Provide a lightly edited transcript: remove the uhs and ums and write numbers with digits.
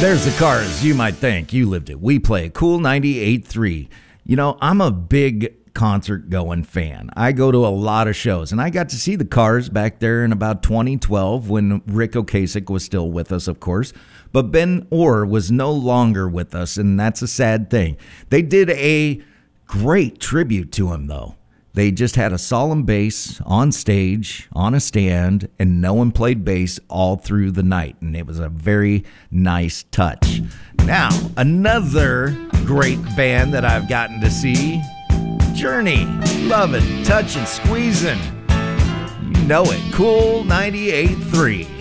There's the Cars. You might think you lived it. We play Cool 98.3. You know, I'm a big concert-going fan. I go to a lot of shows, and I got to see the Cars back there in about 2012 when Rick Ocasek was still with us, of course. But Ben Orr was no longer with us, and that's a sad thing. They did a great tribute to him, though. They just had a solemn bass on stage, on a stand, and no one played bass all through the night. And it was a very nice touch. Now, another great band that I've gotten to see, Journey. Loving, touching, squeezing. You know it. Cool 98.3.